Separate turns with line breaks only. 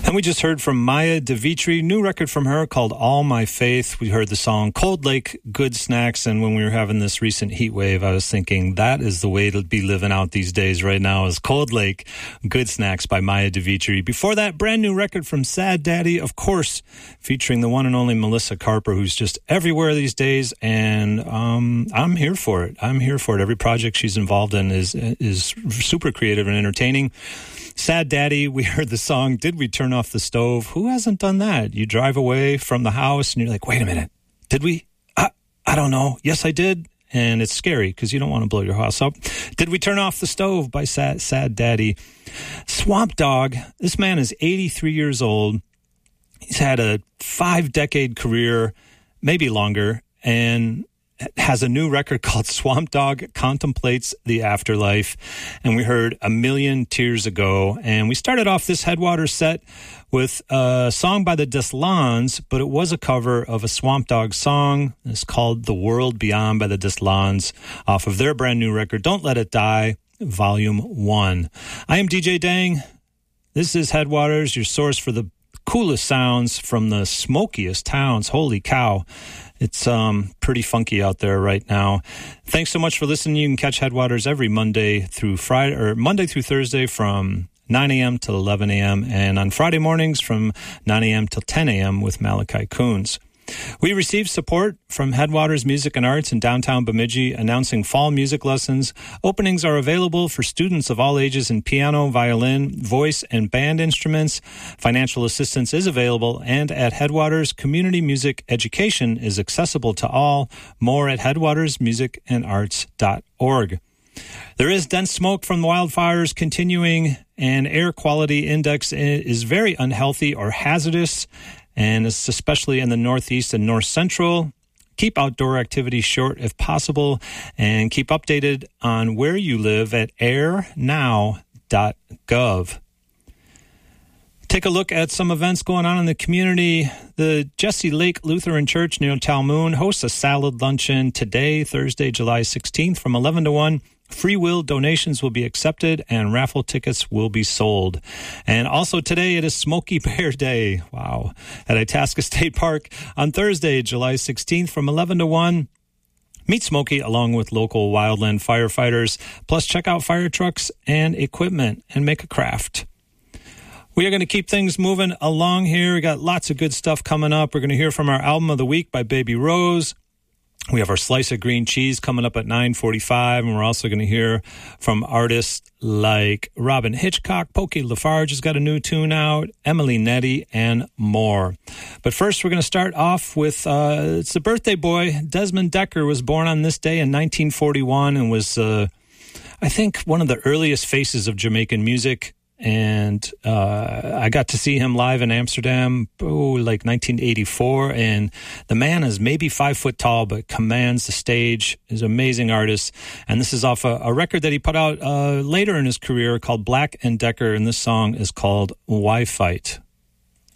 And we just heard from Maya DeVitri, new record from her called All My Faith. We heard the song Cold Lake, Good Snacks. And when we were having this recent heat wave, I was thinking that is the way to be living out these days right now, is Cold Lake, Good Snacks by Maya DeVitri. Before that, brand new record from Sad Daddy, of course, featuring the one and only Melissa Carper, who's just everywhere these days. And I'm here for it. I'm here for it. Every project she's involved in is super creative and entertaining. Sad Daddy, we heard the song, Did We Turn Off the Stove? Who hasn't done that? You drive away from the house and you're like, wait a minute, did we? I don't know. Yes, I did. And it's scary because you don't want to blow your house up. Did We Turn Off the Stove by Sad Daddy. Swamp Dogg, this man is 83 years old. He's had a 5-decade career, maybe longer, and has a new record called Swamp Dogg Contemplates the Afterlife. And we heard A Million Tears Ago. And we started off this Headwaters set with a song by the Deslons, but it was a cover of a Swamp Dogg song. It's called The World Beyond by the Deslons off of their brand new record, Don't Let It Die, Volume 1. I am DJ Dang. This is Headwaters, your source for the coolest sounds from the smokiest towns. Holy cow. It's pretty funky out there right now. Thanks so much for listening. You can catch Headwaters every Monday through Thursday from 9 a.m. till 11 a.m. and on Friday mornings from 9 a.m. till 10 a.m. with Malachi Coons. We received support from Headwaters Music and Arts in downtown Bemidji announcing fall music lessons. Openings are available for students of all ages in piano, violin, voice, and band instruments. Financial assistance is available, and at Headwaters, community music education is accessible to all. More at headwatersmusicandarts.org. There is dense smoke from wildfires continuing, and air quality index is very unhealthy or hazardous, and it's especially in the northeast and north central. Keep outdoor activities short if possible, and keep updated on where you live at airnow.gov. Take a look at some events going on in the community. The Jesse Lake Lutheran Church near Talmoon hosts a salad luncheon today, Thursday, July 16th from 11 to 1. Free will donations will be accepted and raffle tickets will be sold. And also today it is Smokey Bear Day. Wow. At Itasca State Park on Thursday, July 16th from 11 to 1. Meet Smokey along with local wildland firefighters. Plus check out fire trucks and equipment and make a craft. We are going to keep things moving along here. We got lots of good stuff coming up. We're going to hear from our album of the week by Baby Rose. We have our slice of green cheese coming up at 9:45, and we're also going to hear from artists like Robin Hitchcock, Pokey Lafarge has got a new tune out, Emily Nettie, and more. But first, we're going to start off with, it's the birthday boy. Desmond Decker was born on this day in 1941 and was, I think, one of the earliest faces of Jamaican music. And I got to see him live in Amsterdam, like 1984. And the man is maybe 5 foot tall, but commands the stage. He's an amazing artist. And this is off a record that he put out later in his career called Black and Decker. And this song is called Why Fight?